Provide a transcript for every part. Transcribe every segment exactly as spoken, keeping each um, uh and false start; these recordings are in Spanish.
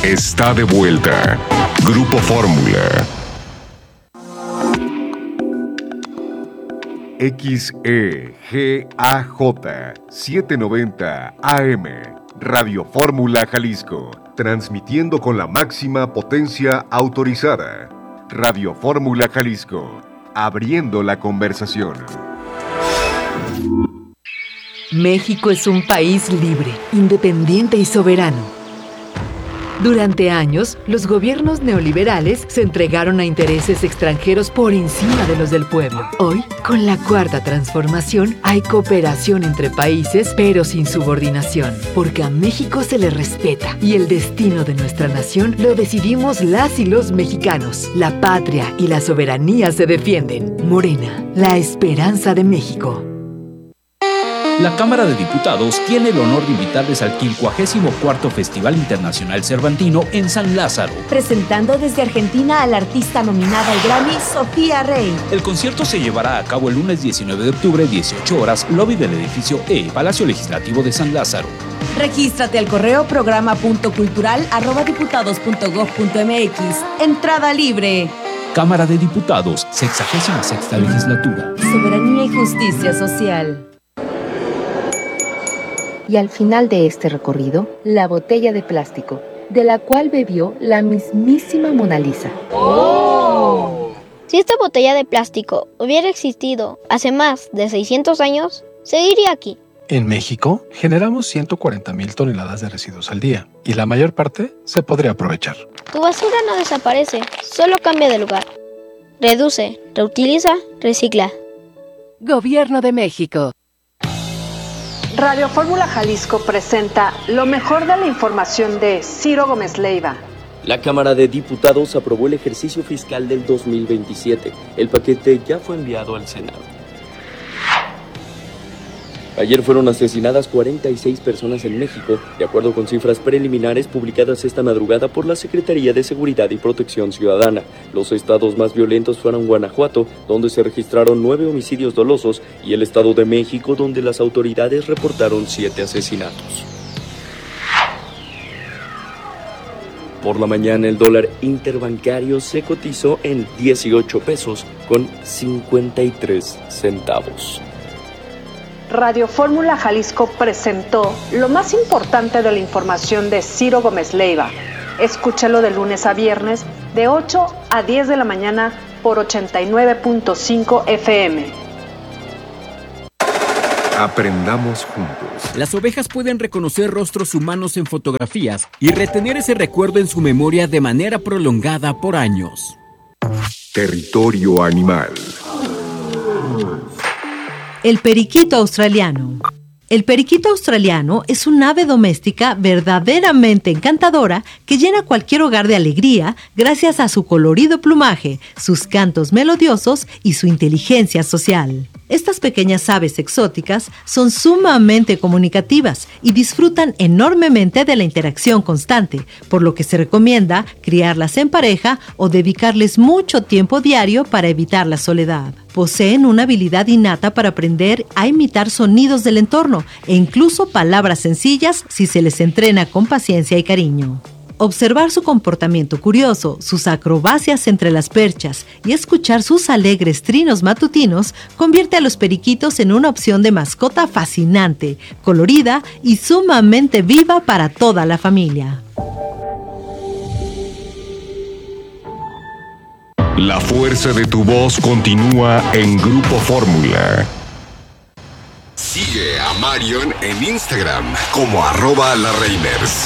está de vuelta. Grupo Fórmula. X E G A J setecientos noventa A M, Radio Fórmula Jalisco, transmitiendo con la máxima potencia autorizada. Radio Fórmula Jalisco, abriendo la conversación. México es un país libre, independiente y soberano. Durante años, los gobiernos neoliberales se entregaron a intereses extranjeros por encima de los del pueblo. Hoy, con la Cuarta Transformación, hay cooperación entre países, pero sin subordinación, porque a México se le respeta y el destino de nuestra nación lo decidimos las y los mexicanos. La patria y la soberanía se defienden. Morena, la esperanza de México. La Cámara de Diputados tiene el honor de invitarles al quincuagésimo cuarto Festival Internacional Cervantino en San Lázaro. Presentando desde Argentina a la artista nominada al Grammy, Sofía Rey. El concierto se llevará a cabo el lunes diecinueve de octubre, dieciocho horas, lobby del edificio E, Palacio Legislativo de San Lázaro. Regístrate al correo programa punto cultural arroba diputados punto gob punto m x. Entrada libre. Cámara de Diputados, sexagésima sexta Legislatura. Soberanía y justicia social. Y al final de este recorrido, la botella de plástico, de la cual bebió la mismísima Mona Lisa. ¡Oh! Si esta botella de plástico hubiera existido hace más de seiscientos años, seguiría aquí. En México, generamos ciento cuarenta mil toneladas de residuos al día, y la mayor parte se podría aprovechar. Tu basura no desaparece, solo cambia de lugar. Reduce, reutiliza, recicla. Gobierno de México. Radio Fórmula Jalisco presenta lo mejor de la información de Ciro Gómez Leiva. La Cámara de Diputados aprobó el ejercicio fiscal del dos mil veintisiete. El paquete ya fue enviado al Senado. Ayer fueron asesinadas cuarenta y seis personas en México, de acuerdo con cifras preliminares publicadas esta madrugada por la Secretaría de Seguridad y Protección Ciudadana. Los estados más violentos fueron Guanajuato, donde se registraron nueve homicidios dolosos, y el Estado de México, donde las autoridades reportaron siete asesinatos. Por la mañana, el dólar interbancario se cotizó en dieciocho pesos con cincuenta y tres centavos. Radio Fórmula Jalisco presentó lo más importante de la información de Ciro Gómez Leiva. Escúchalo de lunes a viernes de ocho a diez de la mañana por ochenta y nueve punto cinco F M. Aprendamos juntos. Las ovejas pueden reconocer rostros humanos en fotografías y retener ese recuerdo en su memoria de manera prolongada por años. Territorio animal. El periquito australiano. El periquito australiano es un ave doméstica verdaderamente encantadora que llena cualquier hogar de alegría gracias a su colorido plumaje, sus cantos melodiosos y su inteligencia social. Estas pequeñas aves exóticas son sumamente comunicativas y disfrutan enormemente de la interacción constante, por lo que se recomienda criarlas en pareja o dedicarles mucho tiempo diario para evitar la soledad. Poseen una habilidad innata para aprender a imitar sonidos del entorno e incluso palabras sencillas si se les entrena con paciencia y cariño. Observar su comportamiento curioso, sus acrobacias entre las perchas y escuchar sus alegres trinos matutinos convierte a los periquitos en una opción de mascota fascinante, colorida y sumamente viva para toda la familia. La fuerza de tu voz continúa en Grupo Fórmula. Sigue a Marion en Instagram como arroba la Reimers.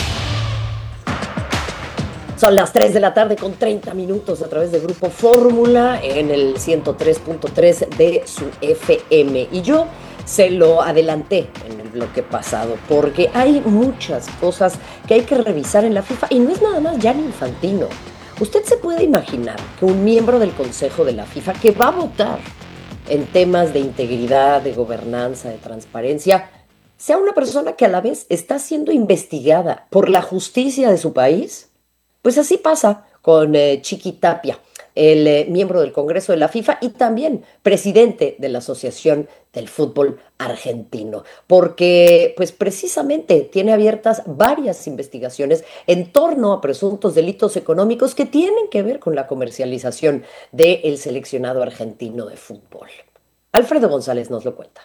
Son las tres de la tarde con treinta minutos a través de Grupo Fórmula en el ciento tres punto tres de su F M. Y yo se lo adelanté en el bloque pasado porque hay muchas cosas que hay que revisar en la FIFA y no es nada más Gianni Infantino. ¿Usted se puede imaginar que un miembro del Consejo de la FIFA que va a votar en temas de integridad, de gobernanza, de transparencia, sea una persona que a la vez está siendo investigada por la justicia de su país? Pues así pasa con eh, Chiqui Tapia. el eh, miembro del Congreso de la FIFA y también presidente de la Asociación del Fútbol Argentino, porque pues precisamente tiene abiertas varias investigaciones en torno a presuntos delitos económicos que tienen que ver con la comercialización del seleccionado argentino de fútbol. Alfredo González nos lo cuenta.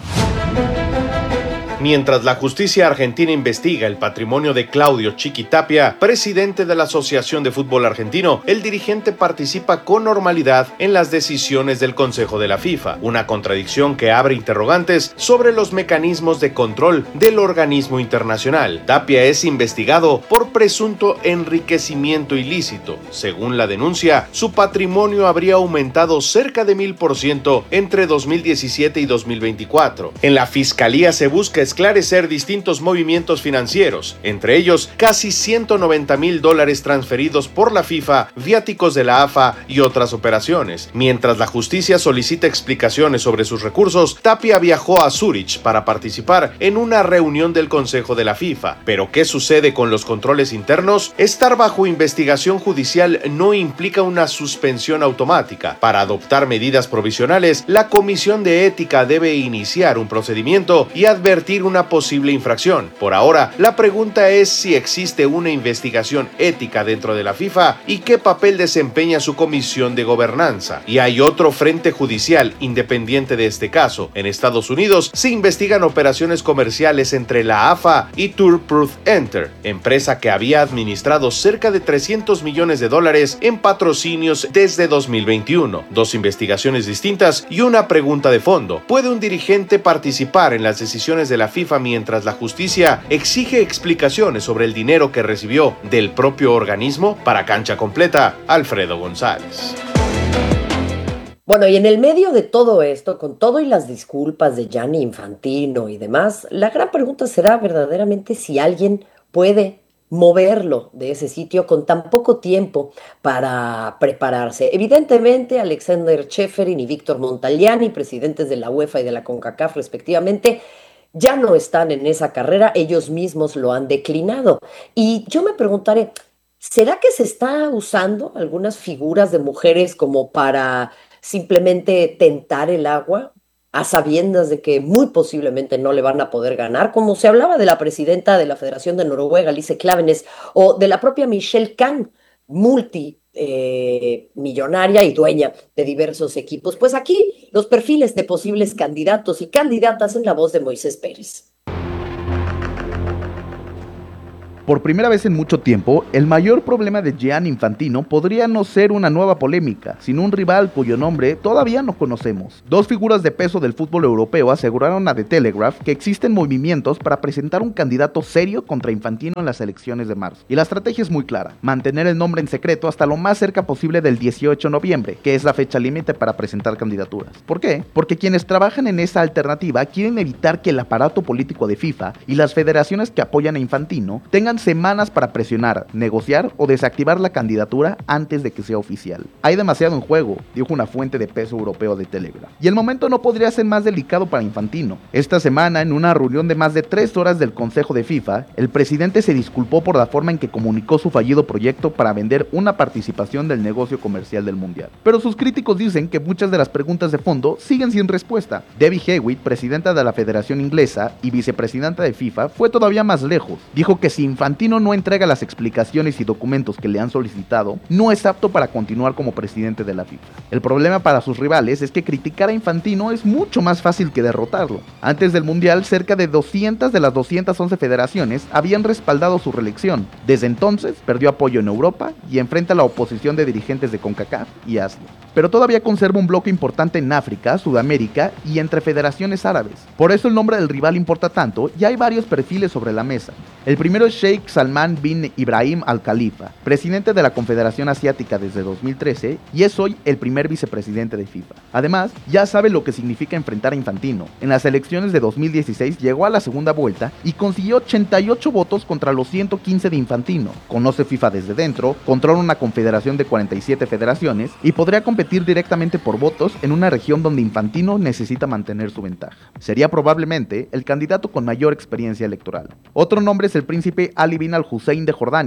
Mientras la justicia argentina investiga el patrimonio de Claudio Chiquitapia, presidente de la Asociación de Fútbol Argentino, el dirigente participa con normalidad en las decisiones del Consejo de la FIFA, una contradicción que abre interrogantes sobre los mecanismos de control del organismo internacional. Tapia es investigado por presunto enriquecimiento ilícito. Según la denuncia, su patrimonio habría aumentado cerca de mil por ciento entre dos mil diecisiete y dos mil veinticuatro. En la fiscalía se busca esclarecer distintos movimientos financieros, entre ellos casi ciento noventa mil dólares transferidos por la FIFA, viáticos de la A F A y otras operaciones. Mientras la justicia solicita explicaciones sobre sus recursos, Tapia viajó a Zúrich para participar en una reunión del Consejo de la FIFA. Pero ¿qué sucede con los controles internos? Estar bajo investigación judicial no implica una suspensión automática. Para adoptar medidas provisionales, la Comisión de Ética debe iniciar un procedimiento y advertir una posible infracción. Por ahora, la pregunta es si existe una investigación ética dentro de la FIFA y qué papel desempeña su comisión de gobernanza. Y hay otro frente judicial independiente de este caso. En Estados Unidos se investigan operaciones comerciales entre la A F A y Tour Proof Enter, empresa que había administrado cerca de trescientos millones de dólares en patrocinios desde dos mil veintiuno. Dos investigaciones distintas y una pregunta de fondo. ¿Puede un dirigente participar en las decisiones de la FIFA mientras la justicia exige explicaciones sobre el dinero que recibió del propio organismo? Para Cancha Completa, Alfredo González. Bueno, y en el medio de todo esto, con todo y las disculpas de Gianni Infantino y demás, la gran pregunta será verdaderamente si alguien puede moverlo de ese sitio con tan poco tiempo para prepararse. Evidentemente, Alexander Ceferin y Víctor Montagliani, presidentes de la UEFA y de la CONCACAF respectivamente, ya no están en esa carrera, ellos mismos lo han declinado. Y yo me preguntaré, ¿será que se está usando algunas figuras de mujeres como para simplemente tentar el agua, a sabiendas de que muy posiblemente no le van a poder ganar? Como se hablaba de la presidenta de la Federación de Noruega, Lise Klaveness, o de la propia Michelle Kang, multi Eh, millonaria y dueña de diversos equipos. Pues aquí los perfiles de posibles candidatos y candidatas en la voz de Moisés Pérez. Por primera vez en mucho tiempo, el mayor problema de Gianni Infantino podría no ser una nueva polémica, sino un rival cuyo nombre todavía no conocemos. Dos figuras de peso del fútbol europeo aseguraron a The Telegraph que existen movimientos para presentar un candidato serio contra Infantino en las elecciones de marzo. Y la estrategia es muy clara: mantener el nombre en secreto hasta lo más cerca posible del dieciocho de noviembre, que es la fecha límite para presentar candidaturas. ¿Por qué? Porque quienes trabajan en esa alternativa quieren evitar que el aparato político de FIFA y las federaciones que apoyan a Infantino tengan semanas para presionar, negociar o desactivar la candidatura antes de que sea oficial. Hay demasiado en juego, dijo una fuente de peso europeo de Telegraph. Y el momento no podría ser más delicado para Infantino. Esta semana, en una reunión de más de tres horas del Consejo de FIFA, el presidente se disculpó por la forma en que comunicó su fallido proyecto para vender una participación del negocio comercial del Mundial. Pero sus críticos dicen que muchas de las preguntas de fondo siguen sin respuesta. Debbie Hewitt, presidenta de la Federación Inglesa y vicepresidenta de FIFA, fue todavía más lejos. Dijo que si Infantino Infantino no entrega las explicaciones y documentos que le han solicitado, no es apto para continuar como presidente de la FIFA. El problema para sus rivales es que criticar a Infantino es mucho más fácil que derrotarlo. Antes del Mundial, cerca de doscientas de las doscientas once federaciones habían respaldado su reelección. Desde entonces, perdió apoyo en Europa y enfrenta a la oposición de dirigentes de CONCACAF y Asia. Pero todavía conserva un bloque importante en África, Sudamérica y entre federaciones árabes. Por eso el nombre del rival importa tanto y hay varios perfiles sobre la mesa. El primero es Sheikh Salman bin Ibrahim Al Khalifa, presidente de la Confederación Asiática desde dos mil trece y es hoy el primer vicepresidente de FIFA. Además, ya sabe lo que significa enfrentar a Infantino. En las elecciones de dos mil dieciséis llegó a la segunda vuelta y consiguió ochenta y ocho votos contra los ciento quince de Infantino. Conoce FIFA desde dentro, controla una confederación de cuarenta y siete federaciones y podría competir directamente por votos en una región donde Infantino necesita mantener su ventaja. Sería probablemente el candidato con mayor experiencia electoral. Otro nombre es el príncipe Ali bin al-Hussein de Jordania,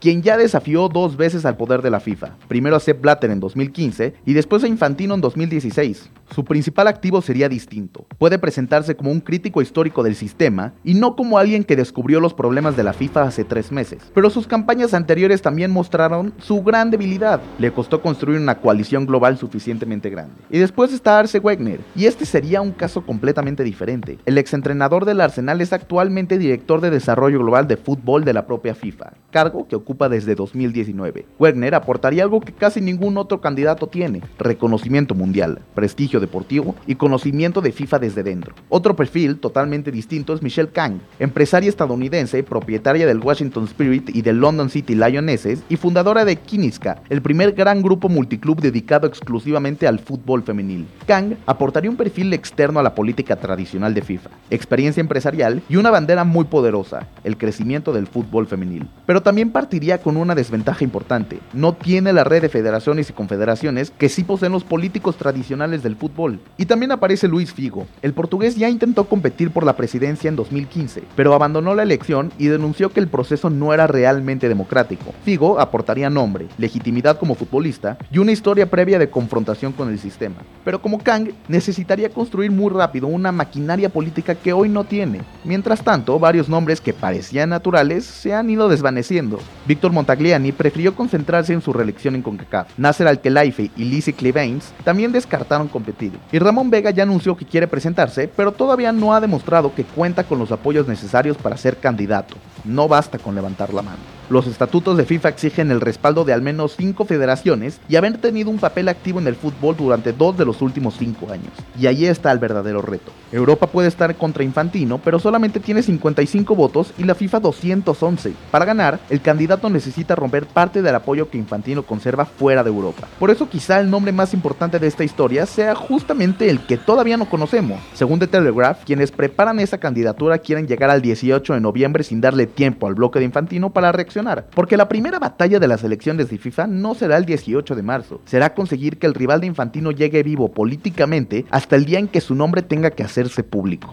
quien ya desafió dos veces al poder de la FIFA, primero a Sepp Blatter en dos mil quince y después a Infantino en dos mil dieciséis. Su principal activo sería distinto. Puede presentarse como un crítico histórico del sistema y no como alguien que descubrió los problemas de la FIFA hace tres meses. Pero sus campañas anteriores también mostraron su gran debilidad. Le costó construir una coalición global suficientemente grande. Y después está Arsene Wenger, y este sería un caso completamente diferente. El exentrenador del Arsenal es actualmente director de desarrollo global de fútbol de la propia FIFA, cargo que ocupa desde dos mil diecinueve. Wenger aportaría algo que casi ningún otro candidato tiene: reconocimiento mundial, prestigio deportivo y conocimiento de FIFA desde dentro. Otro perfil totalmente distinto es Michelle Kang, empresaria estadounidense, propietaria del Washington Spirit y del London City Lionesses y fundadora de Kiniska, el primer gran grupo multiclub dedicado exclusivamente al fútbol femenil. Kang aportaría un perfil externo a la política tradicional de FIFA, experiencia empresarial y una bandera muy poderosa: el crecimiento del fútbol femenil. Pero también partiría con una desventaja importante: no tiene la red de federaciones y confederaciones que sí poseen los políticos tradicionales del fútbol. Y también aparece Luis Figo. El portugués ya intentó competir por la presidencia en dos mil quince, pero abandonó la elección y denunció que el proceso no era realmente democrático. Figo aportaría nombre, legitimidad como futbolista y una historia previa de confrontación con el sistema. Pero como Kang, necesitaría construir muy rápido una maquinaria política que hoy no tiene. Mientras tanto, varios nombres que parecían naturales se han ido desvaneciendo. Víctor Montagliani prefirió concentrarse en su reelección en CONCACAF. Nasser Al-Khelaifi y Lizzie Clevanes también descartaron competir. Y Ramón Vega ya anunció que quiere presentarse, pero todavía no ha demostrado que cuenta con los apoyos necesarios para ser candidato. No basta con levantar la mano. Los estatutos de FIFA exigen el respaldo de al menos cinco federaciones y haber tenido un papel activo en el fútbol durante dos de los últimos cinco años. Y ahí está el verdadero reto. Europa puede estar contra Infantino, pero solamente tiene cincuenta y cinco votos y la FIFA doscientos once. Para ganar, el candidato necesita romper parte del apoyo que Infantino conserva fuera de Europa. Por eso quizá el nombre más importante de esta historia sea justamente el que todavía no conocemos. Según The Telegraph, quienes preparan esa candidatura quieren llegar al dieciocho de noviembre sin darle tiempo al bloque de Infantino para reaccionar. Porque la primera batalla de las elecciones de FIFA no será el dieciocho de marzo, será conseguir que el rival de Infantino llegue vivo políticamente hasta el día en que su nombre tenga que hacerse público.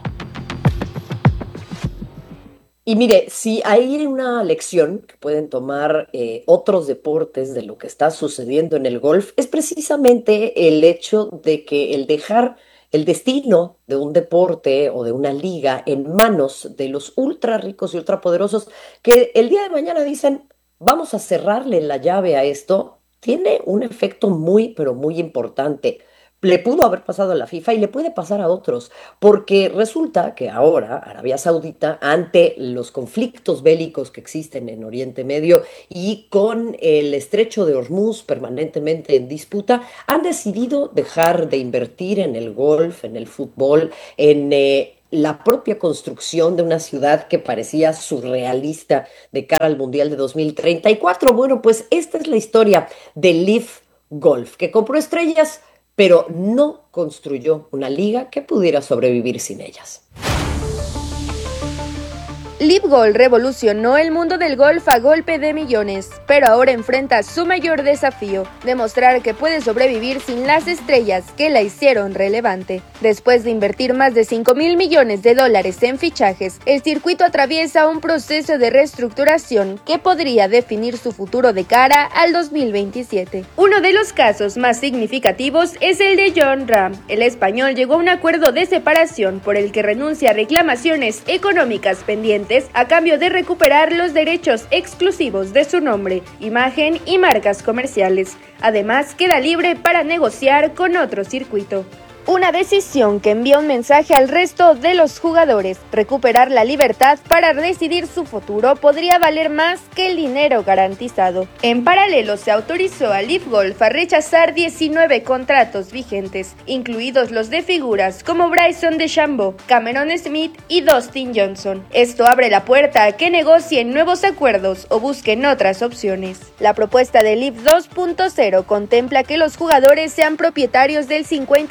Y mire, si hay una lección que pueden tomar eh, otros deportes de lo que está sucediendo en el golf, es precisamente el hecho de que el dejar el destino de un deporte o de una liga en manos de los ultra ricos y ultra poderosos que el día de mañana dicen vamos a cerrarle la llave a esto, tiene un efecto muy pero muy importante. Le pudo haber pasado a la FIFA y le puede pasar a otros, porque resulta que ahora Arabia Saudita, ante los conflictos bélicos que existen en Oriente Medio y con el estrecho de Hormuz permanentemente en disputa, han decidido dejar de invertir en el golf, en el fútbol, en eh, la propia construcción de una ciudad que parecía surrealista de cara al Mundial de dos mil treinta y cuatro. Bueno, pues esta es la historia de LIV Golf, que compró estrellas, pero no construyó una liga que pudiera sobrevivir sin ellas. LIV Golf revolucionó el mundo del golf a golpe de millones, pero ahora enfrenta su mayor desafío, demostrar que puede sobrevivir sin las estrellas que la hicieron relevante. Después de invertir más de cinco mil millones de dólares en fichajes, el circuito atraviesa un proceso de reestructuración que podría definir su futuro de cara al dos mil veintisiete. Uno de los casos más significativos es el de Jon Rahm. El español llegó a un acuerdo de separación por el que renuncia a reclamaciones económicas pendientes a cambio de recuperar los derechos exclusivos de su nombre, imagen y marcas comerciales. Además, queda libre para negociar con otro circuito. Una decisión que envía un mensaje al resto de los jugadores. Recuperar la libertad para decidir su futuro podría valer más que el dinero garantizado. En paralelo, se autorizó a LIV Golf a rechazar diecinueve contratos vigentes, incluidos los de figuras como Bryson DeChambeau, Cameron Smith y Dustin Johnson. Esto abre la puerta a que negocien nuevos acuerdos o busquen otras opciones. La propuesta de LIV dos punto cero contempla que los jugadores sean propietarios del cincuenta y dos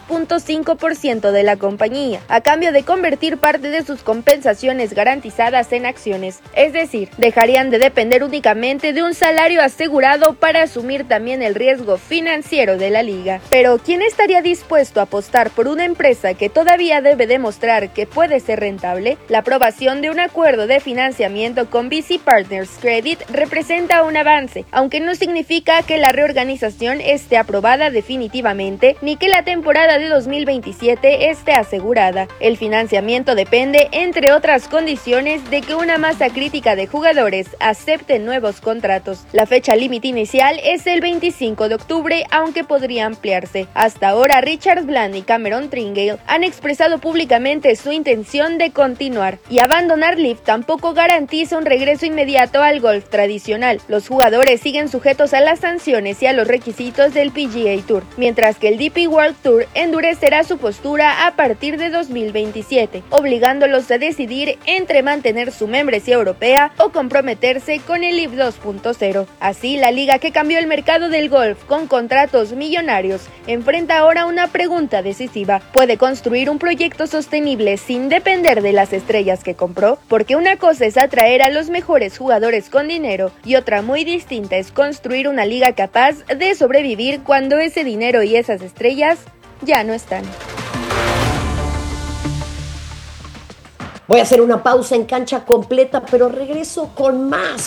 punto cinco por ciento de la compañía, a cambio de convertir parte de sus compensaciones garantizadas en acciones. Es decir, dejarían de depender únicamente de un salario asegurado para asumir también el riesgo financiero de la liga. Pero, ¿quién estaría dispuesto a apostar por una empresa que todavía debe demostrar que puede ser rentable? La aprobación de un acuerdo de financiamiento con V C Partners Credit representa un avance, aunque no significa que la reorganización esté aprobada definitivamente ni que la temporada de dos mil veintisiete esté asegurada. El financiamiento depende, entre otras condiciones, de que una masa crítica de jugadores acepte nuevos contratos. La fecha límite inicial es el veinticinco de octubre, aunque podría ampliarse. Hasta ahora, Richard Bland y Cameron Tringale han expresado públicamente su intención de continuar, y abandonar L I V tampoco garantiza un regreso inmediato al golf tradicional. Los jugadores siguen sujetos a las sanciones y a los requisitos del P G A Tour, mientras que el D P World Tour endurecerá su postura a partir de dos mil veintisiete, obligándolos a decidir entre mantener su membresía europea o comprometerse con el L I V dos punto cero. Así, la liga que cambió el mercado del golf con contratos millonarios enfrenta ahora una pregunta decisiva. ¿Puede construir un proyecto sostenible sin depender de las estrellas que compró? Porque una cosa es atraer a los mejores jugadores con dinero y otra muy distinta es construir una liga capaz de sobrevivir cuando ese dinero y esas estrellas ya no están. Voy a hacer una pausa en Cancha Completa, pero regreso con más.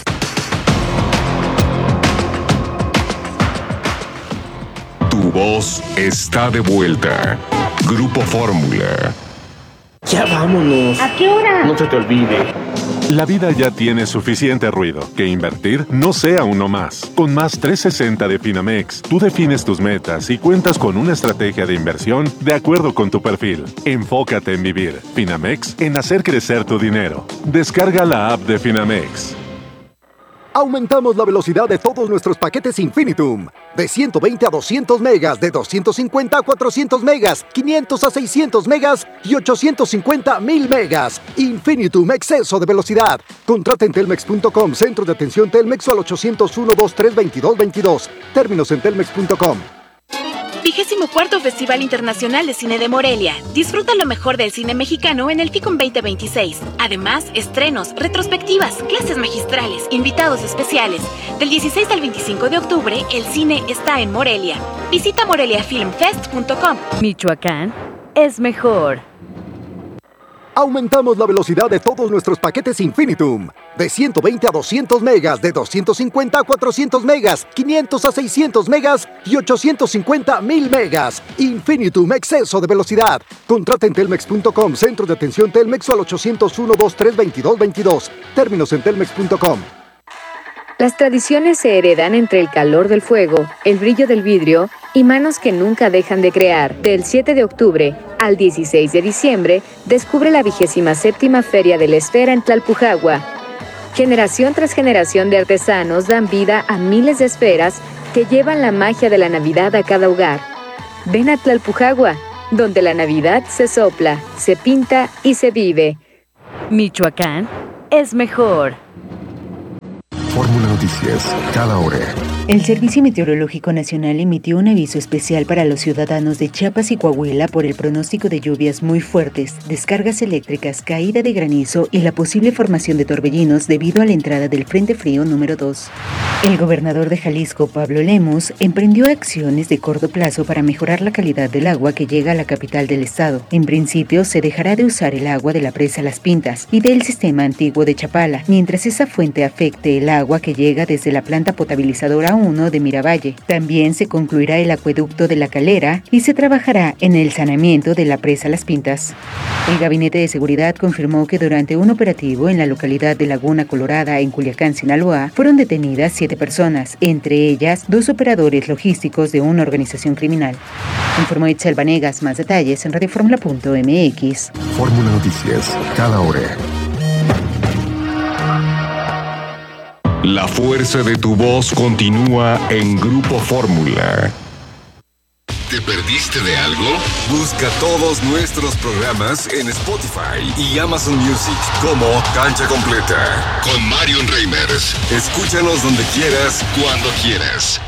Tu voz está de vuelta. Grupo Fórmula. Ya vámonos. ¿A qué hora? No se te olvide. La vida ya tiene suficiente ruido. Que invertir no sea uno más. Con Más trescientos sesenta de Finamex, tú defines tus metas y cuentas con una estrategia de inversión de acuerdo con tu perfil. Enfócate en vivir. Finamex, en hacer crecer tu dinero. Descarga la app de Finamex. Aumentamos la velocidad de todos nuestros paquetes Infinitum. De ciento veinte a doscientos megas, de doscientos cincuenta a cuatrocientos megas, quinientos a seiscientos megas y ochocientos cincuenta a mil megas. Infinitum, exceso de velocidad. Contrata en telmex punto com, centro de atención Telmex o al ochocientos uno, veintitrés, veintidós, veintidós. Términos en telmex punto com. Vigésimo cuarto Festival Internacional de Cine de Morelia. Disfruta lo mejor del cine mexicano en el FICUM veinte veintiséis. Además, estrenos, retrospectivas, clases magistrales, invitados especiales. Del dieciséis al veinticinco de octubre, el cine está en Morelia. Visita morelia film fest punto com. Michoacán es mejor. Aumentamos la velocidad de todos nuestros paquetes Infinitum. De ciento veinte a doscientos megas, de doscientos cincuenta a cuatrocientos megas, quinientos a seiscientos megas y ochocientos cincuenta a mil megas. Infinitum, exceso de velocidad. Contrata en telmex punto com, centro de atención Telmex o al ochocientos uno, veintitrés, veintidós, veintidós. Términos en telmex punto com. Las tradiciones se heredan entre el calor del fuego, el brillo del vidrio y manos que nunca dejan de crear. Del siete de octubre al dieciséis de diciembre, descubre la vigésima séptima Feria de la Esfera en Tlalpujagua. Generación tras generación de artesanos dan vida a miles de esferas que llevan la magia de la Navidad a cada hogar. Ven a Tlalpujagua, donde la Navidad se sopla, se pinta y se vive. Michoacán es mejor. Fórmula Noticias, cada hora. El Servicio Meteorológico Nacional emitió un aviso especial para los ciudadanos de Chiapas y Coahuila por el pronóstico de lluvias muy fuertes, descargas eléctricas, caída de granizo y la posible formación de torbellinos debido a la entrada del Frente Frío número dos. El gobernador de Jalisco, Pablo Lemus, emprendió acciones de corto plazo para mejorar la calidad del agua que llega a la capital del estado. En principio, se dejará de usar el agua de la presa Las Pintas y del sistema antiguo de Chapala, mientras esa fuente afecte el agua que llega desde la planta potabilizadora uno de Miravalle. También se concluirá el acueducto de La Calera y se trabajará en el saneamiento de la presa Las Pintas. El Gabinete de Seguridad confirmó que durante un operativo en la localidad de Laguna Colorada, en Culiacán, Sinaloa, fueron detenidas siete personas, entre ellas dos operadores logísticos de una organización criminal. Informó Itzel Vanegas. Más detalles en radioformula punto m x. Fórmula Noticias, cada hora. La fuerza de tu voz continúa en Grupo Fórmula. ¿Te perdiste de algo? Busca todos nuestros programas en Spotify y Amazon Music como Cancha Completa con Marion Reimers. Escúchanos donde quieras, cuando quieras.